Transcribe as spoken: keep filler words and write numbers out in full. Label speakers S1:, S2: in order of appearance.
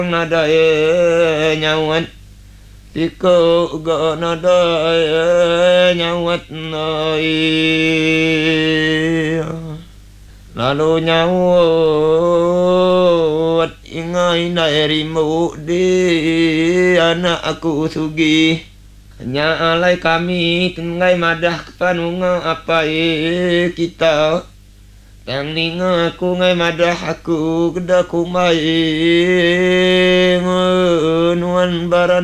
S1: nada e nyawat tiko ga nada e nyawat nai lalu nyawat ingai nairimu di anak aku sugi hanya alai kami tengai madah panunga apa e kita yang ninga aku ngai madah aku kedaku mai nuan baran